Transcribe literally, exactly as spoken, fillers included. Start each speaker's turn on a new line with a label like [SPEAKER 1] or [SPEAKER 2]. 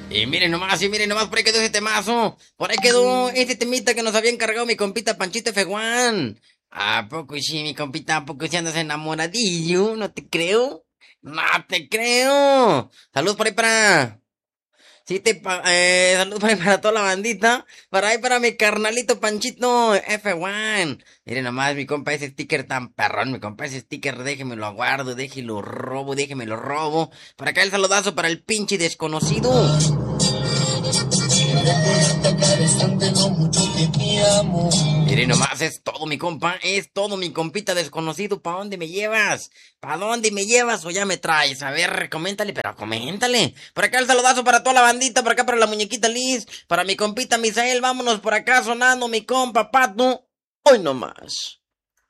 [SPEAKER 1] Y miren nomás, y miren nomás, por ahí quedó ese temazo. Por ahí quedó este temita que nos había encargado mi compita Panchito F uno. ¿A poco y sí, mi compita? ¿A poco sí andas enamoradillo? ¿No te creo? No te creo. Saludos por ahí para... Sí, te... pa- Eh, saludos por ahí para toda la bandita. Para ahí para mi carnalito Panchito F uno. Miren nomás, mi compa, ese sticker tan perrón, mi compa, ese sticker, déjeme lo aguardo, déjelo robo, déjeme lo robo. Para acá el saludazo para el pinche desconocido.
[SPEAKER 2] Recordarte lo mucho que te amo.
[SPEAKER 1] Miren nomás, es todo mi compa, es todo mi compita desconocido. ¿Pa' dónde me llevas? ¿Pa' dónde me llevas o ya me traes? A ver, coméntale, pero coméntale. Por acá el saludazo para toda la bandita, por acá para la muñequita Liz, para mi compita Misael, vámonos por acá sonando mi compa Pato. Hoy nomás.